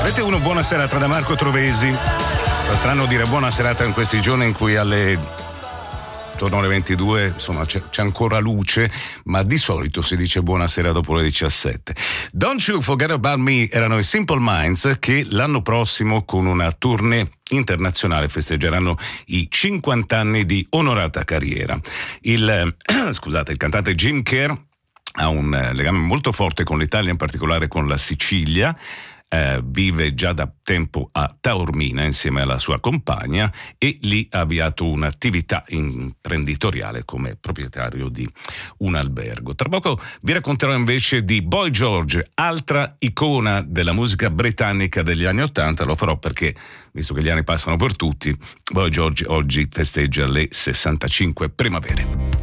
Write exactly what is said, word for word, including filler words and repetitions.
Avete uno buona serata da Marco Trovesi. Fa strano dire buona serata in questi giorni in cui alle attorno alle ventidue insomma c'è, c'è ancora luce, ma di solito si dice buonasera dopo le diciassette. Don't You Forget About Me erano i Simple Minds, che l'anno prossimo con una tournée internazionale festeggeranno i cinquanta anni di onorata carriera. Il eh, scusate, il cantante Jim Kerr ha un legame molto forte con l'Italia, in particolare con la Sicilia. Eh, vive già da tempo a Taormina insieme alla sua compagna e lì ha avviato un'attività imprenditoriale come proprietario di un albergo. Tra poco vi racconterò invece di Boy George, altra icona della musica britannica degli anni Ottanta. Lo farò perché, visto che gli anni passano per tutti, Boy George oggi festeggia le sessantacinque primavere.